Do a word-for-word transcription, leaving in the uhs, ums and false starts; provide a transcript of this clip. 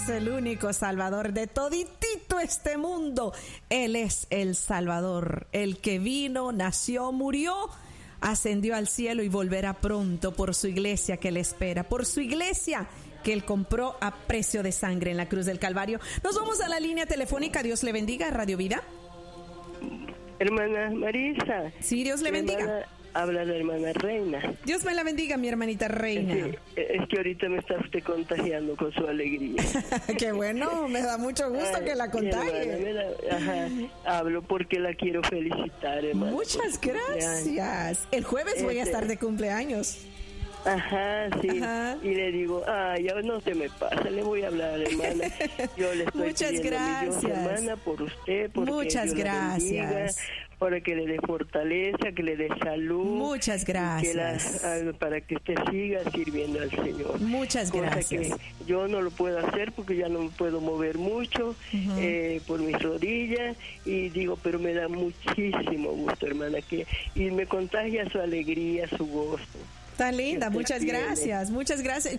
es el único Salvador de toditito este mundo. Él es el Salvador, el que vino, nació, murió, ascendió al cielo y volverá pronto por su iglesia que le espera, por su iglesia que él compró a precio de sangre en la cruz del Calvario. Nos vamos a la línea telefónica. Dios le bendiga, Radio Vida. Hermana Marisa. Sí, Dios le bendiga. Hermana, habla la hermana Reina. Dios me la bendiga, mi hermanita Reina. Sí, es que ahorita me está usted contagiando con su alegría. Qué bueno, me da mucho gusto Ay, que la contagie. Hermana, da, ajá, hablo porque la quiero felicitar, hermano. Muchas gracias. El jueves este, voy a estar de cumpleaños. Ajá, sí. Ajá. Y le digo, ah, ya no se me pasa, le voy a hablar, hermana. Yo le estoy Muchas gracias, Dios, hermana, por usted, porque Muchas Dios gracias. Bendiga, para que le dé fortaleza, que le dé salud. Muchas gracias. Que la, para que usted siga sirviendo al Señor. Muchas Cosa gracias. Que yo no lo puedo hacer porque ya no me puedo mover mucho uh-huh. eh, por mis rodillas y digo, pero me da muchísimo gusto, hermana, que y me contagia su alegría, su gozo. Tan linda, muchas gracias, muchas gracias.